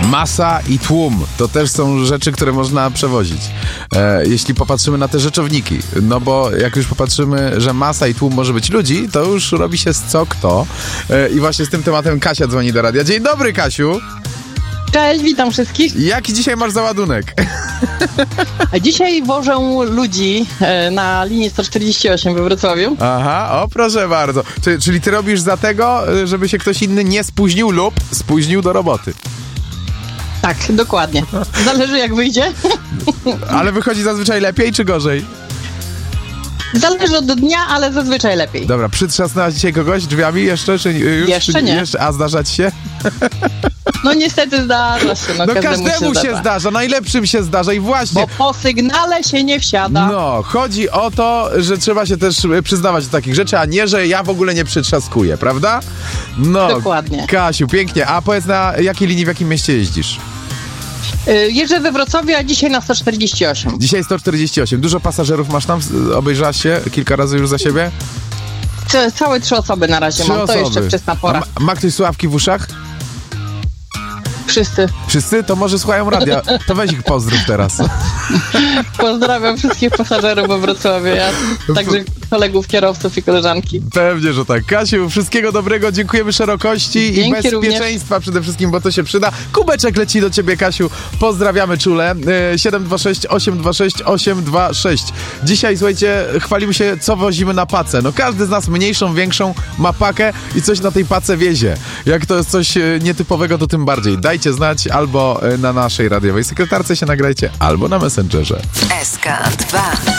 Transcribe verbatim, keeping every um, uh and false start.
Masa i tłum to też są rzeczy, które można przewozić. E, jeśli popatrzymy na te rzeczowniki, no bo jak już popatrzymy, że masa i tłum może być ludzi, to już robi się z co kto. E, I właśnie z tym tematem Kasia dzwoni do radia. Dzień dobry, Kasiu! Cześć, witam wszystkich. Jaki dzisiaj masz załadunek? A dzisiaj wożę ludzi e, na linii sto czterdzieści osiem we Wrocławiu. Aha, o proszę bardzo. Czyli, czyli ty robisz za tego, żeby się ktoś inny nie spóźnił lub spóźnił do roboty. Tak, dokładnie. Zależy jak wyjdzie. Ale wychodzi zazwyczaj lepiej czy gorzej? Zależy od dnia, ale zazwyczaj lepiej. Dobra, przytrzasnęłaś dzisiaj kogoś drzwiami jeszcze? Czy już? Jeszcze czy, nie. Jeszcze, a zdarza ci się? No niestety zdarza się. No, No każdemu, każdemu się, się, zdarza. zdarza. najlepszym się zdarza i właśnie... Bo po sygnale się nie wsiada. No, chodzi o to, że trzeba się też przyznawać do takich rzeczy, a nie, że ja w ogóle nie przytrzaskuję, prawda? No, Dokładnie. Kasiu, pięknie. A powiedz, na jakiej linii, w jakim mieście jeździsz? Y, Jeżdżę we Wrocławiu, a dzisiaj na sto czterdzieści osiem. Dzisiaj sto czterdzieści osiem. Dużo pasażerów masz tam? Obejrzałaś się kilka razy już za siebie? C- całe trzy osoby na razie Trzy mam. osoby. To jeszcze wczesna pora. A ma, ma ktoś słuchawki w uszach? Wszyscy. Wszyscy? To może słuchają radia. To weź ich pozdrów teraz. Pozdrawiam wszystkich pasażerów we Wrocławiu, ja, także kolegów, kierowców i koleżanki. Pewnie, że tak. Kasiu, wszystkiego dobrego, dziękujemy szerokości Dzięki i bezpieczeństwa przede wszystkim, bo to się przyda. Kubeczek leci do ciebie, Kasiu. Pozdrawiamy czule. siedem dwa sześć osiem dwa sześć osiem dwa sześć. Dzisiaj, słuchajcie, chwalimy się, co wozimy na pacę. No każdy z nas mniejszą, większą ma pakę i coś na tej pace wiezie. Jak to jest coś nietypowego, to tym bardziej. Dajcie znać albo na naszej radiowej sekretarce się nagrajcie, albo na Messengerze. S K dwa